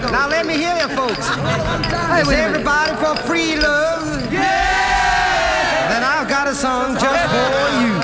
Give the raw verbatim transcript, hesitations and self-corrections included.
Now let me hear you, folks. Hey, is everybody for free love? Yeah! Then I've got a song just for you.